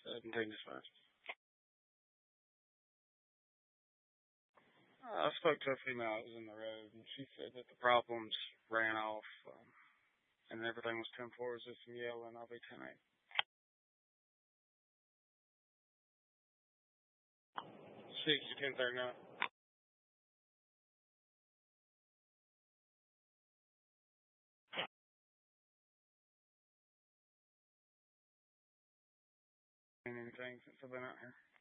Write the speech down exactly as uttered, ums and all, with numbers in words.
seventeen dispatch. I spoke to a female that was in the road, and she said that the problems ran off, um, and everything was ten four. Is just some yelling. I'll be ten eight. six to ten thirty-nine. Anything since I've been out here.